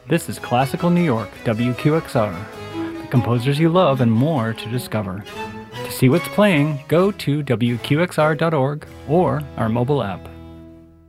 This is Classical New York, WQXR. The composers you love and more to discover. To see what's playing, go to WQXR.org or our mobile app.